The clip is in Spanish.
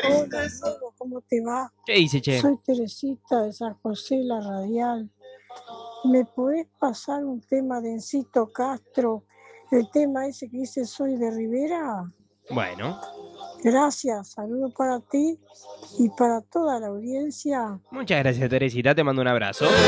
Hola, amigo, ¿cómo te va? ¿Qué dice, che? Soy Teresita de San José, la Radial. ¿Me podés pasar un tema de Encito Castro? El tema ese que dice Soy de Rivera. Bueno, Gracias, saludo para ti y para toda la audiencia. muchas gracias, Teresita. Te mando un abrazo.